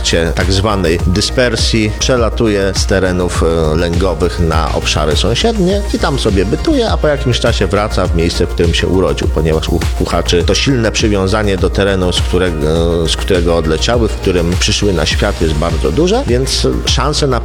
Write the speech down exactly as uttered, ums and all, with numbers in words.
trakcie tak zwanej dyspersji przelatuje z terenów lęgowych na obszary sąsiednie i tam sobie bytuje, a po jakimś czasie wraca w miejsce, w którym się urodził, ponieważ u kuchaczy to silne przywiązanie do terenu, z którego, z którego odleciały, w którym przyszły na świat, jest bardzo duże, więc szanse na